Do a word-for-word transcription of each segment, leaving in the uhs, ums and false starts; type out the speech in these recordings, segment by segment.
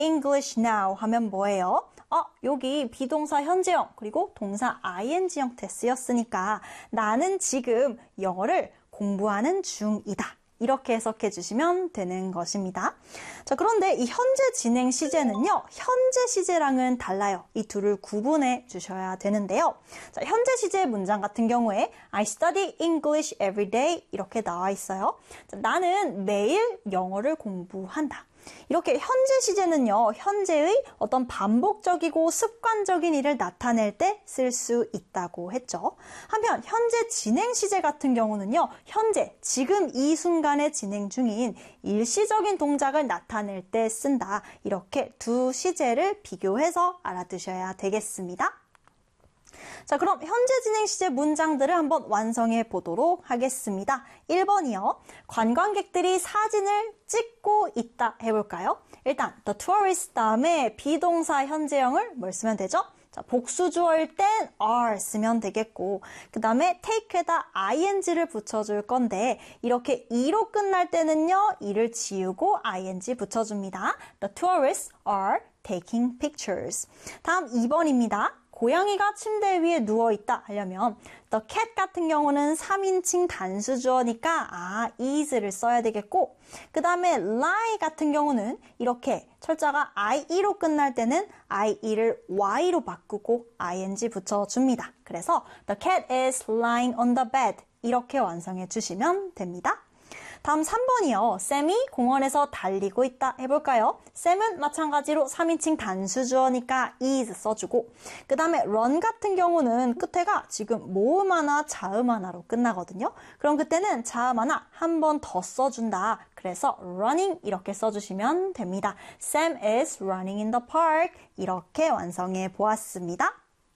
English now 하면 뭐예요? 어, 여기 비동사 현재형 그리고 동사 아이엔지 형태 쓰였으니까 나는 지금 영어를 공부하는 중이다. 이렇게 해석해 주시면 되는 것입니다. 자, 그런데 이 현재 진행 시제는요, 현재 시제랑은 달라요. 이 둘을 구분해 주셔야 되는데요. 자, 현재 시제 문장 같은 경우에 I study English every day 이렇게 나와 있어요. 자, 나는 매일 영어를 공부한다. 이렇게 현재 시제는요, 현재의 어떤 반복적이고 습관적인 일을 나타낼 때 쓸 수 있다고 했죠. 한편 현재 진행 시제 같은 경우는요, 현재, 지금 이 순간에 진행 중인 일시적인 동작을 나타낼 때 쓴다. 이렇게 두 시제를 비교해서 알아두셔야 되겠습니다. 자, 그럼 현재 진행 시제 문장들을 한번 완성해 보도록 하겠습니다. 일 번이요. 관광객들이 사진을 찍고 있다 해볼까요? 일단 the tourist 다음에 비동사 현재형을 뭘 쓰면 되죠? 자, 복수주어일 땐 are 쓰면 되겠고 그 다음에 take에다 ing를 붙여줄 건데 이렇게 e로 끝날 때는요. e를 지우고 ing 붙여줍니다. The tourists are taking pictures. 다음 이 번입니다. 고양이가 침대 위에 누워있다 하려면 the cat 같은 경우는 삼인칭 단수주어니까 아, is를 써야 되겠고 그 다음에 lie 같은 경우는 이렇게 철자가 ie로 끝날 때는 ie를 y로 바꾸고 ing 붙여줍니다. 그래서 the cat is lying on the bed 이렇게 완성해 주시면 됩니다. 다음 삼 번이요. 샘이 공원에서 달리고 있다 해볼까요? 샘은 마찬가지로 삼인칭 단수주어니까 is 써주고 그 다음에 run 같은 경우는 끝에가 지금 모음 하나, 자음 하나로 끝나거든요. 그럼 그때는 자음 하나 한 번 더 써준다. 그래서 running 이렇게 써주시면 됩니다. Sam is running in the park 이렇게 완성해 보았습니다.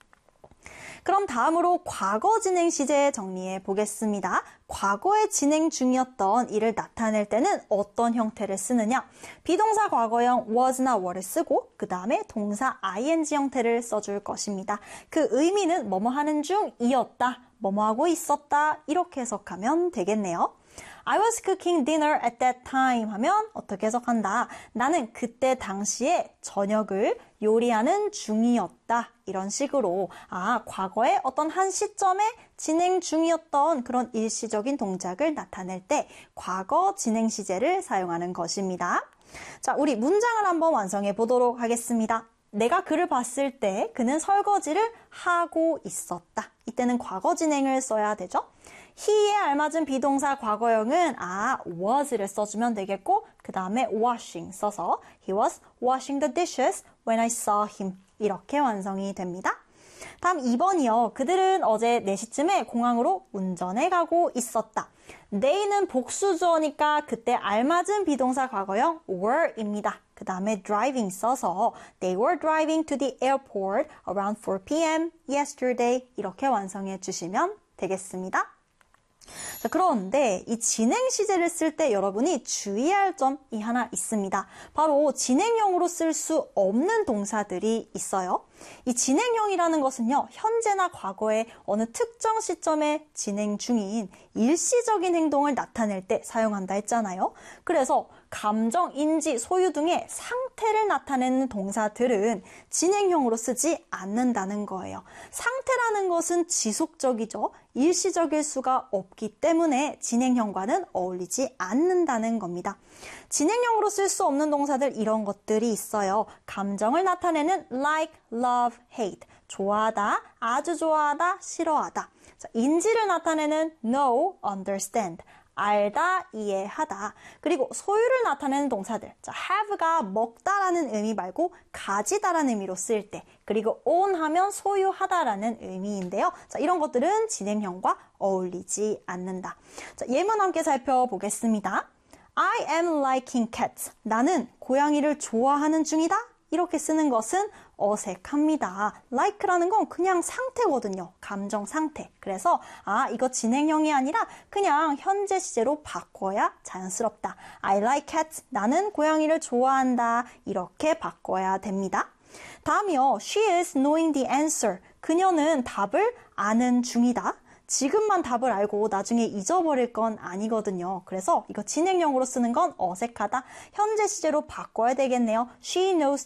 그럼 다음으로 과거 진행 시제 정리해 보겠습니다. 과거에 진행 중이었던 일을 나타낼 때는 어떤 형태를 쓰느냐? 비동사 과거형 was나 were를 쓰고 그 다음에 동사 ing 형태를 써줄 것입니다. 그 의미는 뭐뭐 하는 중이었다, 뭐뭐 하고 있었다 이렇게 해석하면 되겠네요. I was cooking dinner at that time 하면 어떻게 해석한다? 나는 그때 당시에 저녁을 요리하는 중이었다. 이런 식으로 아 과거에 어떤 한 시점에 진행 중이었던 그런 일시적인 동작을 나타낼 때 과거 진행 시제를 사용하는 것입니다. 자, 우리 문장을 한번 완성해 보도록 하겠습니다. 내가 그를 봤을 때 그는 설거지를 하고 있었다. 이때는 과거 진행을 써야 되죠. he에 알맞은 비동사 과거형은 아, was를 써주면 되겠고 그 다음에 washing 써서 he was washing the dishes when I saw him 이렇게 완성이 됩니다. 다음 이 번이요. 그들은 어제 네 시쯤에 공항으로 운전해 가고 있었다. they는 복수주어니까 그때 알맞은 비동사 과거형 were입니다. 그 다음에 driving 써서 they were driving to the airport around four p.m. yesterday 이렇게 완성해 주시면 되겠습니다. 자, 그런데 이 진행 시제를 쓸 때 여러분이 주의할 점이 하나 있습니다. 바로 진행형으로 쓸 수 없는 동사들이 있어요. 이 진행형이라는 것은요, 현재나 과거에 어느 특정 시점에 진행 중인 일시적인 행동을 나타낼 때 사용한다 했잖아요. 그래서 감정, 인지, 소유 등의 상태를 나타내는 동사들은 진행형으로 쓰지 않는다는 거예요. 상태라는 것은 지속적이죠. 일시적일 수가 없기 때문에 진행형과는 어울리지 않는다는 겁니다. 진행형으로 쓸 수 없는 동사들 이런 것들이 있어요. 감정을 나타내는 like, love, hate. 좋아하다, 아주 좋아하다, 싫어하다. 자, 인지를 나타내는 know, understand. 알다, 이해하다. 그리고 소유를 나타내는 동사들. 자, have가 먹다라는 의미 말고 가지다라는 의미로 쓸 때. 그리고 own 하면 소유하다라는 의미인데요. 자, 이런 것들은 진행형과 어울리지 않는다. 자, 예문 함께 살펴보겠습니다. I am liking cats. 나는 고양이를 좋아하는 중이다. 이렇게 쓰는 것은 어색합니다. like라는 건 그냥 상태거든요. 감정 상태. 그래서 아 이거 진행형이 아니라 그냥 현재 시제로 바꿔야 자연스럽다. I like cats. 나는 고양이를 좋아한다. 이렇게 바꿔야 됩니다. 다음이요. She is knowing the answer. 그녀는 답을 아는 중이다. 지금만 답을 알고 나중에 잊어버릴 건 아니거든요. 그래서 이거 진행형으로 쓰는 건 어색하다. 현재 시제로 바꿔야 되겠네요. She knows